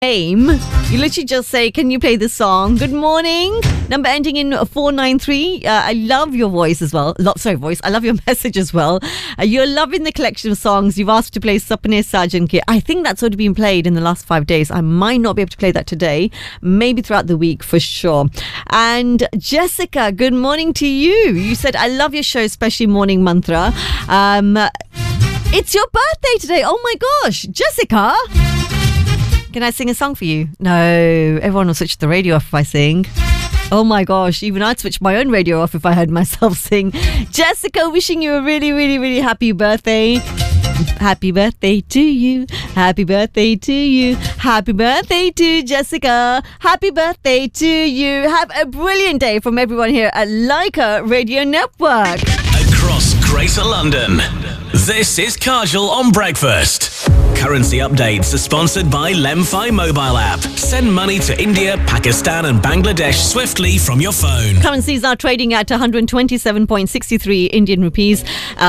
name, you literally just say, can you play this song? Good morning. Number ending in 493. I love your voice as well. I love your message as well. You're loving the collection of songs. You've asked to play Sapne Sajan Ke. I think that's already been played in the last 5 days. I might not be able to play that today. Maybe throughout the week for sure. And Jessica, good morning to you. You said, I love your show, especially Morning Mantra. It's your birthday today. Oh my gosh. Jessica, can I sing a song for you? No, everyone will switch the radio off if I sing. Oh my gosh, even I'd switch my own radio off if I heard myself sing. Jessica, wishing you a really, really, really happy birthday. Happy birthday to you. Happy birthday to you. Happy birthday to Jessica. Happy birthday to you. Have a brilliant day from everyone here at Leica Radio Network. Across Greater London, this is Kajal on Breakfast. Currency updates are sponsored by Lemfi mobile app. Send money to India, Pakistan and Bangladesh swiftly from your phone. Currencies are trading at 127.63 Indian rupees,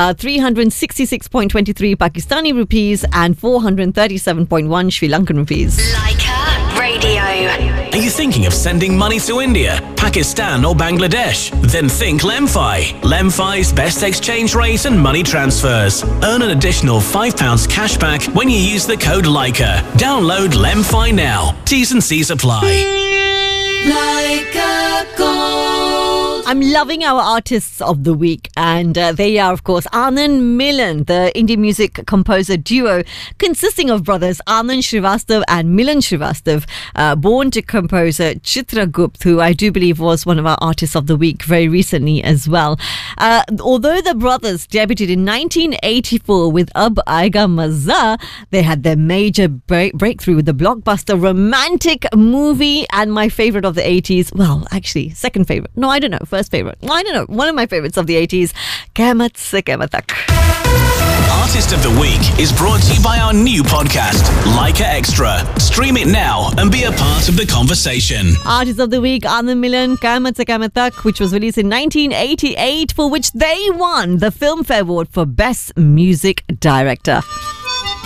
366.23 Pakistani rupees and 437.1 Sri Lankan rupees. Leica Radio. Are you thinking of sending money to India, Pakistan or Bangladesh? Then think Lemfi. Lemfi's best exchange rate and money transfers. Earn an additional £5 cashback when you use the code Leica. Download Lemfi now. T's and C's apply. Leica Gold. I'm loving our artists of the week, and they are, of course, Anand Milan, the Indian music composer duo consisting of brothers Anand Srivastav and Milan Srivastav, born to composer Chitra Gupt, who I do believe was one of our artists of the week very recently as well. Although the brothers debuted in 1984 with Ab Aega Maza, they had their major breakthrough with the blockbuster romantic movie and my favorite of the 80s. Well, actually, second favorite. No, I don't know. First favorite. I don't know. One of my favorites of the 80s. Qaimat Se Qaimat Tak. Artist of the Week is brought to you by our new podcast, Leica Extra. Stream it now and be a part of the conversation. Artist of the Week, Anand Milan, Qaimat Se Qaimat Tak, which was released in 1988, for which they won the Filmfare Award for Best Music Director.